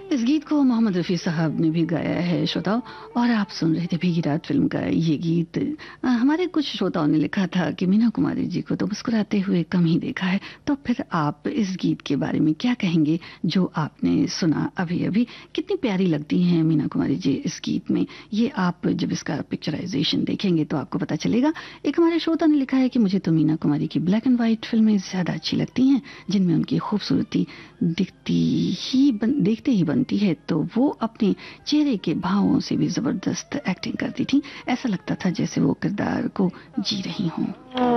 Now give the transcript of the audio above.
इस गीत को मोहम्मद रफ़ी साहब ने भी गाया है श्रोताओ। और आप सुन रहे थे भीगी रात फिल्म का ये गीत। हमारे कुछ श्रोताओं ने लिखा था कि मीना कुमारी जी को तो मुस्कुराते हुए कम ही देखा है, तो फिर आप इस गीत के बारे में क्या कहेंगे जो आपने सुना अभी अभी? कितनी प्यारी लगती हैं मीना कुमारी जी इस गीत में, ये आप जब इसका पिक्चराइजेशन देखेंगे तो आपको पता चलेगा। एक हमारे श्रोता ने लिखा है कि मुझे तो मीना कुमारी की ब्लैक एंड व्हाइट फिल्में ज़्यादा अच्छी लगती हैं, जिनमें उनकी खूबसूरती देखते ही बनती है, तो वो अपने चेहरे के भावों से भी जबरदस्त एक्टिंग करती थी। ऐसा लगता था जैसे वो किरदार को जी रही हों।